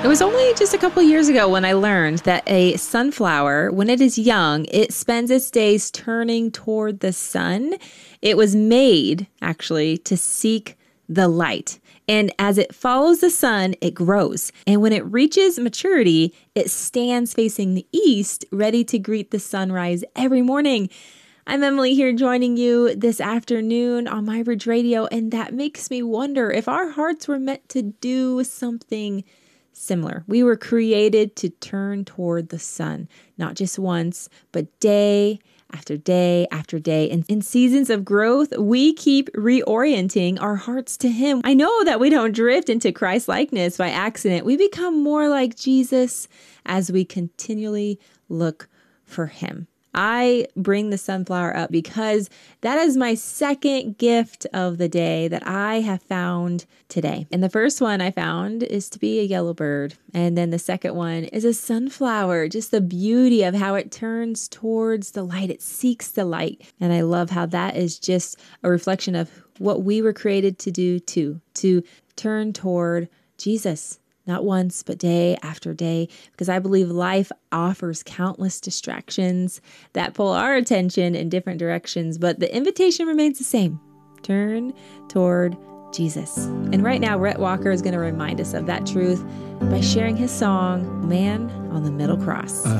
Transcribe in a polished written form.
It was only just a couple years ago when I learned that a sunflower, when it is young, it spends its days turning toward the sun. It was made, actually, to seek the light. And as it follows the sun, it grows. And when it reaches maturity, it stands facing the east, ready to greet the sunrise every morning. I'm Emily here joining you this afternoon on MyBridge Radio, and that makes me wonder if our hearts were meant to do something similar. We were created to turn toward the sun, not just once, but day after day after day. And in seasons of growth, we keep reorienting our hearts to Him. I know that we don't drift into Christ-likeness by accident. We become more like Jesus as we continually look for Him. I bring the sunflower up because that is my second gift of the day that I have found today. And the first one I found is to be a yellow bird. And then the second one is a sunflower, just the beauty of how it turns towards the light. It seeks the light. And I love how that is just a reflection of what we were created to do too, to turn toward Jesus. Not once, but day after day, because I believe life offers countless distractions that pull our attention in different directions, but the invitation remains the same. Turn toward Jesus. And right now, Rhett Walker is going to remind us of that truth by sharing his song, Man on the Middle Cross.